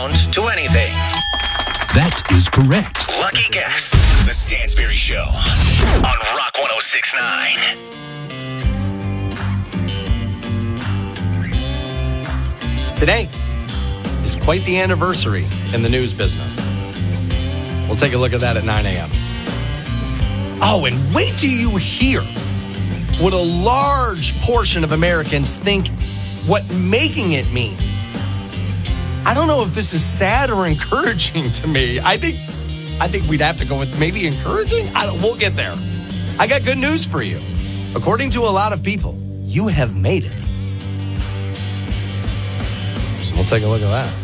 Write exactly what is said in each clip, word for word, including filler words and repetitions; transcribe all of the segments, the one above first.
sound to anything. That is correct. Lucky guess. The Stansberry Show on Rock one oh six point nine. Today is quite the anniversary in the news business. We'll take a look at that at nine a.m. Oh, and wait till you hear what a large portion of Americans think what making it means. I don't know if this is sad or encouraging to me. I think I think we'd have to go with maybe encouraging. I don't, we'll get there. I got good news for you. According to a lot of people, you have made it. We'll take a look at that.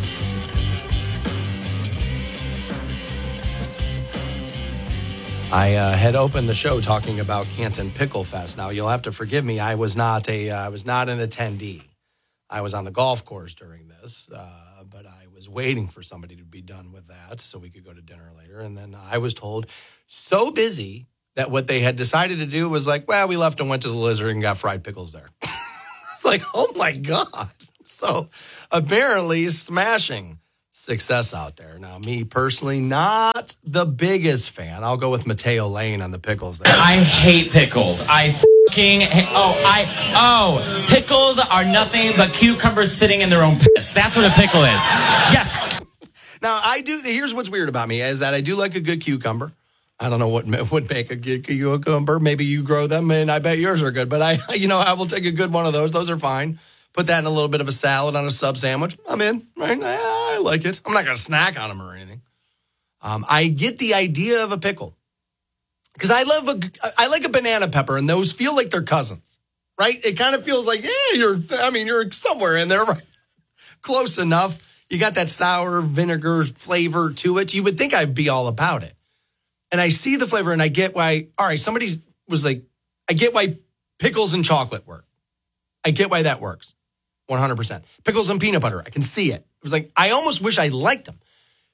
I uh, had opened the show talking about Canton Pickle Fest. Now, you'll have to forgive me. I was not a, uh, I was not an attendee. I was on the golf course during this, uh, but I was waiting for somebody to be done with that so we could go to dinner later. And then I was told, so busy that what they had decided to do was like, well, we left and went to the Lizard and got fried pickles there. It's like, oh my God. So apparently smashing success out there. Now, me personally, not the biggest fan. I'll go with Mateo Lane on the pickles there. I hate pickles. I fucking hate, oh, I, oh, pickles are nothing but cucumbers sitting in their own piss. That's what a pickle is. Yes. Now, I do, here's what's weird about me is that I do like a good cucumber. I don't know what would make a good cucumber. Maybe you grow them, and I bet yours are good. But I, you know, I will take a good one of those. Those are fine. Put that in a little bit of a salad on a sub sandwich. I'm in, right? I like it. I'm not going to snack on them or anything. Um, I get the idea of a pickle because I love a, I like a banana pepper, and those feel like they're cousins, right? It kind of feels like, yeah, you're, I mean, you're somewhere in there, right? Close enough. You got that sour vinegar flavor to it. You would think I'd be all about it. And I see the flavor, and I get why, all right, somebody was like, I get why pickles and chocolate work. I get why that works. one hundred percent. Pickles and peanut butter. I can see it. It was like, I almost wish I liked them.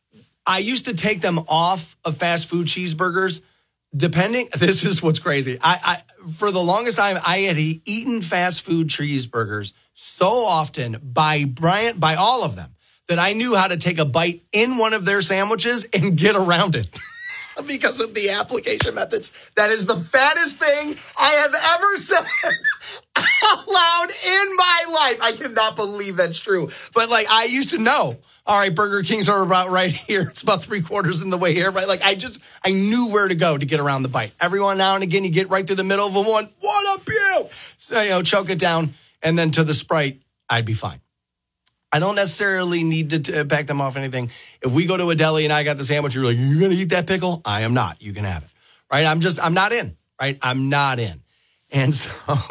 I used to take them off of fast food cheeseburgers, depending. This is what's crazy. I, I for the longest time, I had eaten fast food cheeseburgers so often by Bryant, by all of them, that I knew how to take a bite in one of their sandwiches and get around it. Because of the application methods. That is the fattest thing I have ever said out loud in my life. I cannot believe that's true. But like, I used to know, all right, Burger Kings are about right here. It's about three quarters in the way here. Right? Like, I just, I knew where to go to get around the bite. Every now and again, you get right through the middle of a one. What up, you? So, you know, choke it down. And then to the Sprite, I'd be fine. I don't necessarily need to t- back them off anything. If we go to a deli and I got the sandwich, you're like, you're going to eat that pickle? I am not. You can have it. Right? I'm just, I'm not in. Right? I'm not in. And so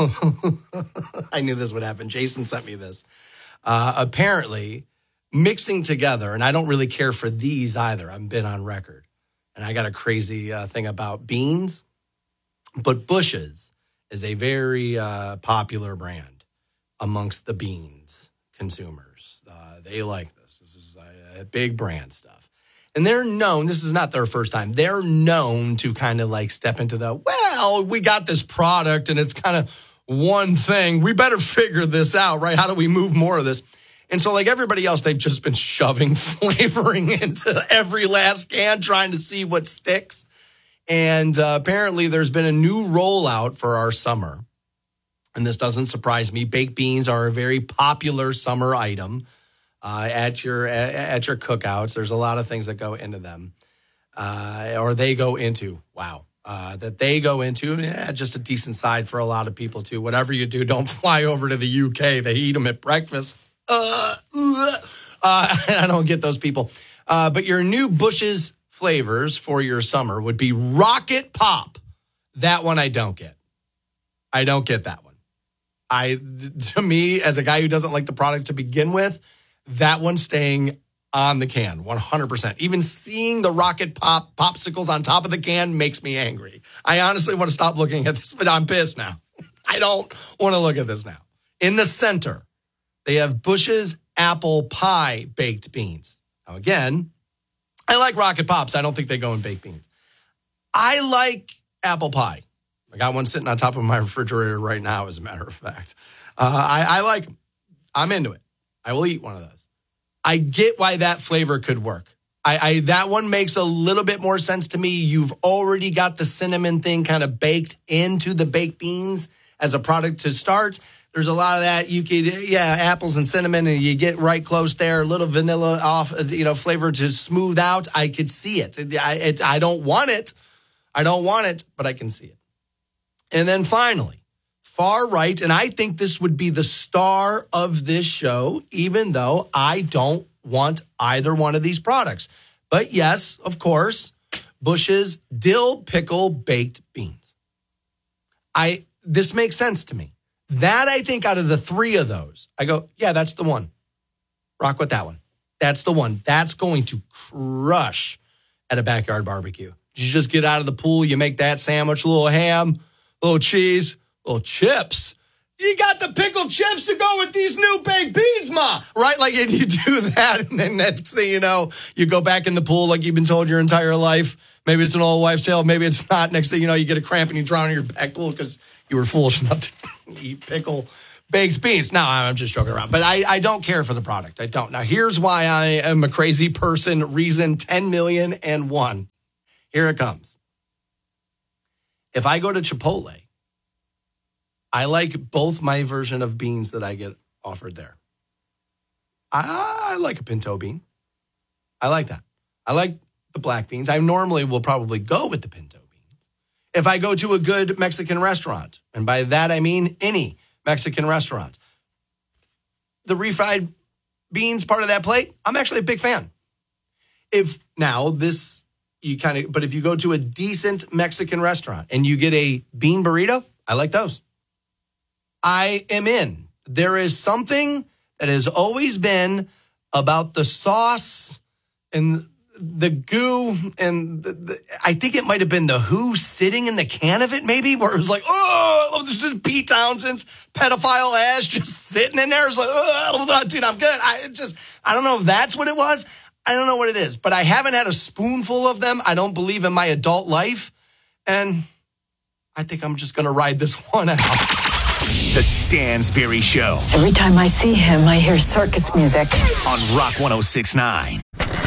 I knew this would happen. Jason sent me this. Uh, apparently, mixing together, and I don't really care for these either. I've been on record. And I got a crazy uh, thing about beans. But Bush's is a very uh, popular brand amongst the beans consumers. Uh, they like this. This is a, a big brand stuff. And they're known, this is not their first time, they're known to kind of like step into the, well, we got this product and it's kind of one thing. We better figure this out, right? How do we move more of this? And so like everybody else, they've just been shoving flavoring into every last can, trying to see what sticks. And uh, apparently there's been a new rollout for our summer. And this doesn't surprise me. Baked beans are a very popular summer item uh, at your at, at your cookouts. There's a lot of things that go into them, uh, or they go into. Wow, uh, that they go into. Yeah, just a decent side for a lot of people too. Whatever you do, don't fly over to the U K. They eat them at breakfast. Uh, uh, I don't get those people. Uh, but your new Bush's flavors for your summer would be Rocket Pop. That one I don't get. I don't get that one. I, to me, as a guy who doesn't like the product to begin with, that one's staying on the can, one hundred percent. Even seeing the Rocket Pop popsicles on top of the can makes me angry. I honestly want to stop looking at this, but I'm pissed now. I don't want to look at this now. In the center, they have Bush's apple pie baked beans. Now, again, I like Rocket Pops. I don't think they go in baked beans. I like apple pie. I got one sitting on top of my refrigerator right now, as a matter of fact. Uh, I, I like them. I'm into it. I will eat one of those. I get why that flavor could work. I, I that one makes a little bit more sense to me. You've already got the cinnamon thing kind of baked into the baked beans as a product to start. There's a lot of that. You could, yeah, apples and cinnamon, and you get right close there. A little vanilla off, you know, flavor to smooth out. I could see it. I, it. I don't want it. I don't want it, but I can see it. And then finally, far right, and I think this would be the star of this show, even though I don't want either one of these products. But yes, of course, Bush's dill pickle baked beans. I this makes sense to me. That, I think, out of the three of those, I go, yeah, that's the one. Rock with that one. That's the one. That's going to crush at a backyard barbecue. You just get out of the pool, you make that sandwich, a little ham, a little cheese, a little chips. You got the pickled chips to go with these new baked beans, Ma. Right? Like, and you do that, and then next thing you know, you go back in the pool like you've been told your entire life. Maybe it's an old wives' tale. Maybe it's not. Next thing you know, you get a cramp and you drown in your back pool because you were foolish enough to eat pickle baked beans. No, I'm just joking around. But I, I don't care for the product. I don't. Now, here's why I am a crazy person. Reason ten million and one. Here it comes. If I go to Chipotle, I like both my version of beans that I get offered there. I, I like a pinto bean. I like that. I like the black beans. I normally will probably go with the pinto beans. If I go to a good Mexican restaurant, and by that I mean any Mexican restaurant, the refried beans part of that plate, I'm actually a big fan. If now this, you kind of, but if you go to a decent Mexican restaurant and you get a bean burrito, I like those. I am in. There is something that has always been about the sauce and the goo, and the, the, I think it might have been the Who sitting in the can of it, maybe, where it was like, oh, this is Pete Townsend's pedophile ass just sitting in there. It's like, oh, dude, I'm good. I just, I don't know if that's what it was. I don't know what it is, but I haven't had a spoonful of them. I don't believe in my adult life, and I think I'm just going to ride this one out. The Stansberry Show. Every time I see him, I hear circus music. On Rock one oh six point nine.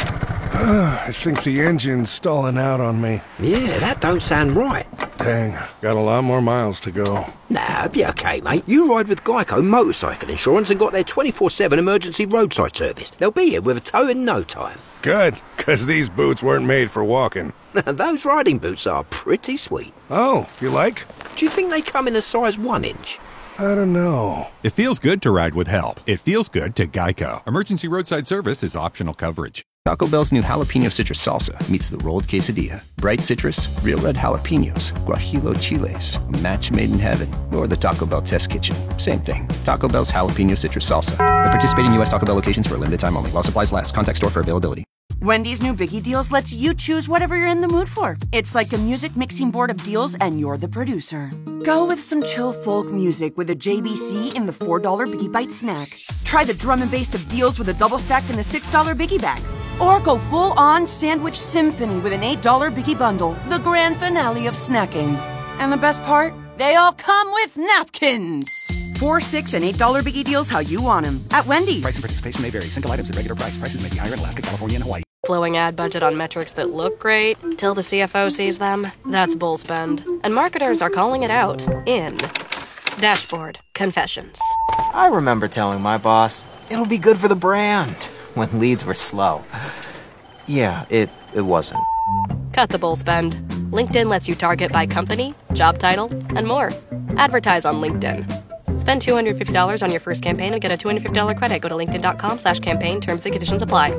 I think the engine's stalling out on me. Yeah, that don't sound right. Dang, got a lot more miles to go. Nah, be okay, mate. You ride with Geico Motorcycle Insurance and got their twenty-four seven emergency roadside service. They'll be here with a tow in no time. Good, because these boots weren't made for walking. Those riding boots are pretty sweet. Oh, you like? Do you think they come in a size one inch? I don't know. It feels good to ride with help. It feels good to Geico. Emergency roadside service is optional coverage. Taco Bell's new jalapeno citrus salsa meets the rolled quesadilla. Bright citrus, real red jalapenos, guajillo chiles, a match made in heaven, or the Taco Bell test kitchen. Same thing. Taco Bell's jalapeno citrus salsa. At participating U S Taco Bell locations for a limited time only. While supplies last. Contact store for availability. Wendy's new Biggie Deals lets you choose whatever you're in the mood for. It's like a music mixing board of deals, and you're the producer. Go with some chill folk music with a J B C in the four dollar Biggie Bite snack. Try the drum and bass of deals with a double stack in the six dollar Biggie Bag. Or go full-on sandwich symphony with an eight dollar Biggie Bundle, the grand finale of snacking. And the best part? They all come with napkins. Four, six, and eight dollar Biggie Deals how you want them at Wendy's. Price and participation may vary. Single items at regular price. Prices may be higher in Alaska, California, and Hawaii. Blowing ad budget on metrics that look great till the C F O sees them. That's bull spend. And marketers are calling it out in Dashboard Confessions. I remember telling my boss, it'll be good for the brand, when leads were slow. Yeah, it, it wasn't. Cut the bull spend. LinkedIn lets you target by company, job title, and more. Advertise on LinkedIn. Spend two hundred fifty dollars on your first campaign and get a two hundred fifty dollars credit. Go to linkedin.com slash campaign. Terms and conditions apply.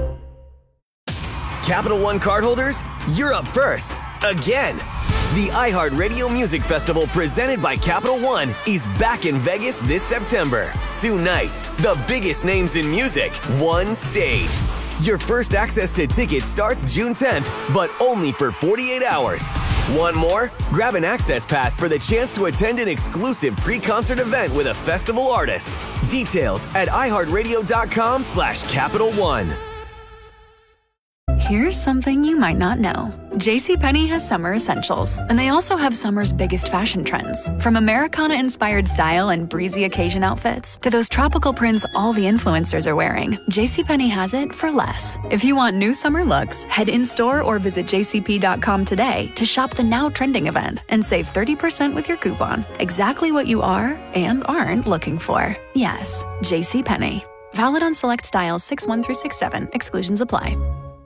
Capital One cardholders, you're up first. Again. The iHeartRadio Music Festival presented by Capital One is back in Vegas this September. Two nights, the biggest names in music, one stage. Your first access to tickets starts June tenth, but only for forty-eight hours. Want more? Grab an access pass for the chance to attend an exclusive pre-concert event with a festival artist. Details at iHeartRadio.com slash Capital One. Here's something you might not know. JCPenney has summer essentials, and they also have summer's biggest fashion trends. From Americana-inspired style and breezy occasion outfits to those tropical prints all the influencers are wearing, JCPenney has it for less. If you want new summer looks, head in-store or visit j c p dot com today to shop the now trending event and save thirty percent with your coupon. Exactly what you are and aren't looking for. Yes, JCPenney. Valid on select styles six one through six seven. Exclusions apply.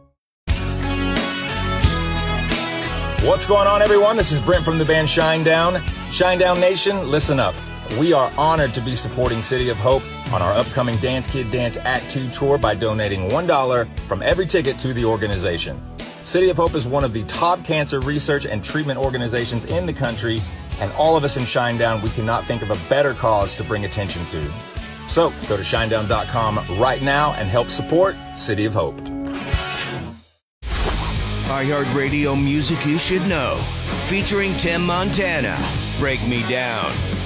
What's going on, everyone? This is Brent from the band Shinedown. Shinedown Nation, listen up. We are honored to be supporting City of Hope on our upcoming Dance Kid Dance Act two tour by donating one dollar from every ticket to the organization. City of Hope is one of the top cancer research and treatment organizations in the country, and all of us in Shinedown, we cannot think of a better cause to bring attention to. So go to shinedown dot com right now and help support City of Hope. iHeartRadio music you should know. Featuring Tim Montana. Break Me Down.